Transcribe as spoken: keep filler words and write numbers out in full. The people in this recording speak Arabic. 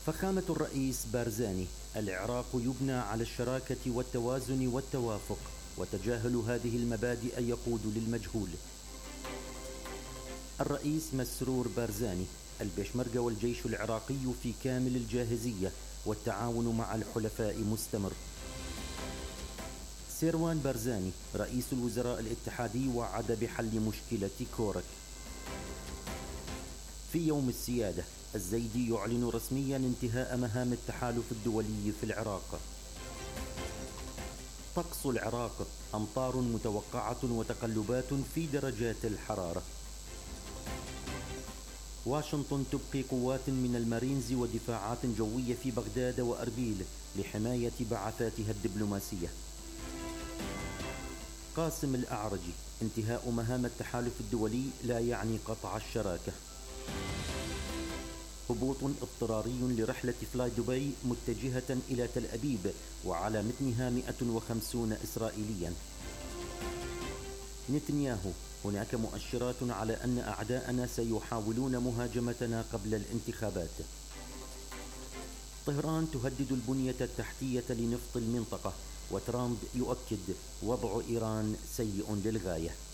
فخامة الرئيس بارزاني: العراق يبنى على الشراكة والتوازن والتوافق، وتجاهل هذه المبادئ يقود للمجهول. الرئيس مسرور بارزاني: البيشمركة والجيش العراقي في كامل الجاهزية، والتعاون مع الحلفاء مستمر. سيروان بارزاني رئيس الوزراء الاتحادي وعد بحل مشكلة كورك. في يوم السيادة، الزيدي يعلن رسميا انتهاء مهام التحالف الدولي في العراق. طقس العراق: أمطار متوقعة وتقلبات في درجات الحرارة. واشنطن تبقي قوات من المارينز ودفاعات جوية في بغداد وأربيل لحماية بعثاتها الدبلوماسية. قاسم الأعرجي: انتهاء مهام التحالف الدولي لا يعني قطع الشراكة. هبوط اضطراري لرحلة فلاي دبي متجهة إلى تل أبيب، وعلى متنها مئة وخمسين إسرائيليا. نتنياهو: هناك مؤشرات على أن أعداءنا سيحاولون مهاجمتنا قبل الانتخابات. طهران تهدد البنية التحتية لنفط المنطقة، وترامب يؤكد: وضع إيران سيء للغاية.